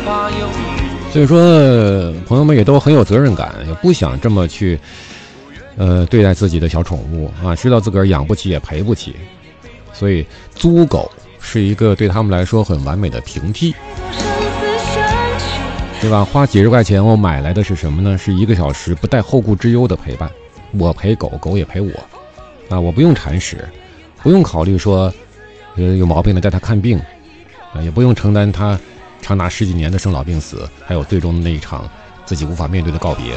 所以说朋友们也都很有责任感，也不想这么去对待自己的小宠物啊，知道自个儿养不起也赔不起，所以租狗是一个对他们来说很完美的平替，对吧？花几十块钱我买来的是什么呢？是1个小时不带后顾之忧的陪伴，我陪狗，狗也陪我啊，我不用铲屎，不用考虑说有毛病了带它看病啊，也不用承担它长达10几年的生老病死，还有最终的那一场自己无法面对的告别。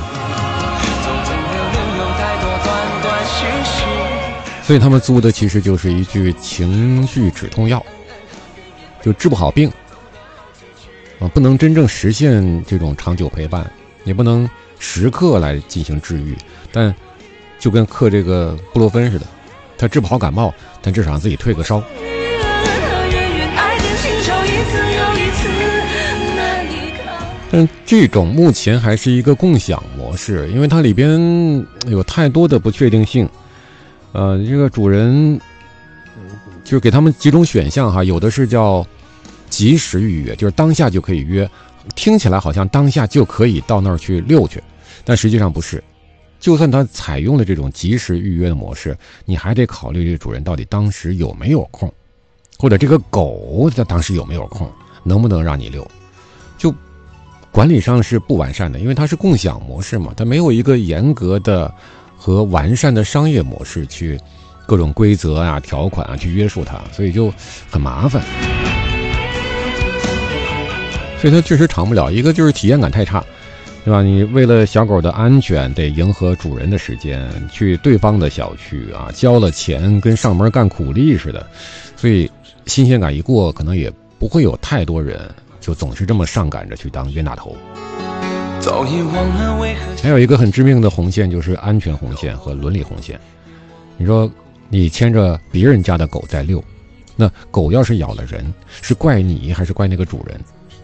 所以他们租的其实就是一句情绪止痛药，就治不好病啊，不能真正实现这种长久陪伴，也不能时刻来进行治愈，但就跟嗑这个布洛芬似的，他治不好感冒，但至少让自己退个烧。但这种目前还是一个共享模式，因为它里边有太多的不确定性。这个主人就是给他们几种选项哈，有的是叫即时预约，就是当下就可以约，听起来好像当下就可以到那儿去遛去，但实际上不是。就算他采用了这种即时预约的模式，你还得考虑这个主人到底当时有没有空，或者这个狗在当时有没有空，能不能让你遛。就管理上是不完善的，因为它是共享模式嘛，它没有一个严格的和完善的商业模式去各种规则啊、条款啊去约束它，所以就很麻烦。所以它确实长不了，一个就是体验感太差，对吧？你为了小狗的安全，得迎合主人的时间，去对方的小区啊，交了钱跟上门干苦力似的，所以新鲜感一过，可能也不会有太多人就总是这么上赶着去当冤大头。还有一个很致命的红线，就是安全红线和伦理红线。你说你牵着别人家的狗在遛，那狗要是咬了人，是怪你还是怪那个主人，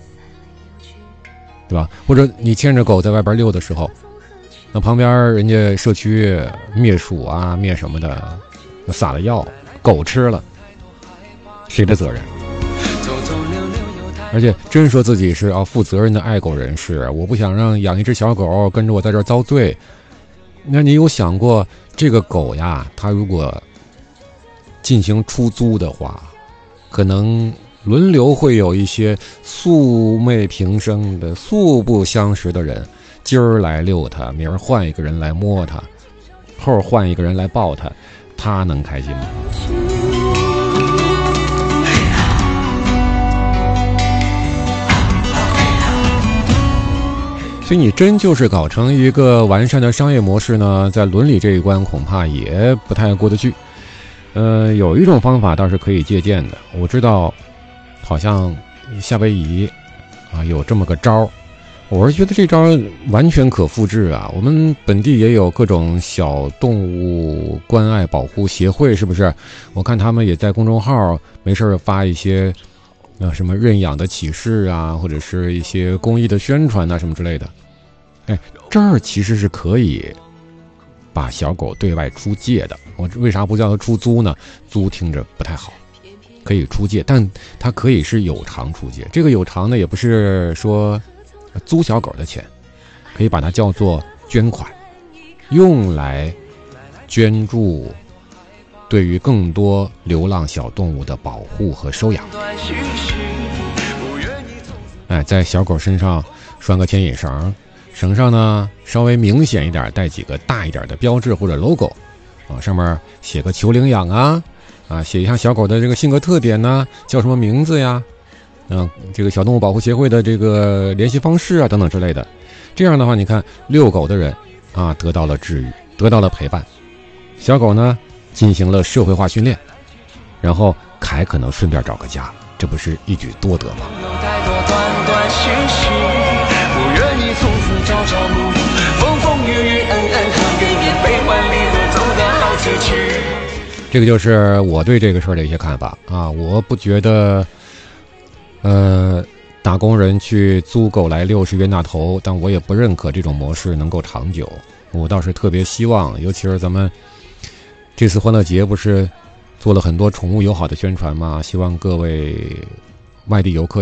对吧？或者你牵着狗在外边遛的时候，那旁边人家社区灭鼠啊灭什么的撒了药，狗吃了，谁的责任？而且真说自己是负责任的爱狗人士，我不想让养一只小狗跟着我在这儿遭罪。那你有想过这个狗呀，它如果进行出租的话，可能轮流会有一些素昧平生的素不相识的人，今儿来遛它，明儿换一个人来摸它，后儿换一个人来抱它，它能开心吗？所以你真就是搞成一个完善的商业模式呢，在伦理这一关恐怕也不太过得去。有一种方法倒是可以借鉴的，我知道好像夏威夷啊有这么个招，我是觉得这招完全可复制啊。我们本地也有各种小动物关爱保护协会，是不是？我看他们也在公众号没事发一些什么认养的启事啊，或者是一些公益的宣传啊什么之类的。这儿其实是可以把小狗对外出借的。我为啥不叫它出租呢？租听着不太好，可以出借，但它可以是有偿出借。这个有偿呢，也不是说租小狗的钱，可以把它叫做捐款，用来捐助对于更多流浪小动物的保护和收养。在小狗身上拴个牵引绳，绳上呢稍微明显一点带几个大一点的标志或者 logo 上面写个求领养啊，写一下小狗的这个性格特点呢，叫什么名字呀，这个小动物保护协会的这个联系方式啊等等之类的。这样的话，你看遛狗的人得到了治愈，得到了陪伴，小狗呢进行了社会化训练，然后还可能顺便找个家，这不是一举多得吗？这个就是我对这个事儿的一些看法我不觉得打工人去租狗来遛是冤大头，但我也不认可这种模式能够长久。我倒是特别希望，尤其是咱们这次欢乐节不是做了很多宠物友好的宣传吗？希望各位外地游客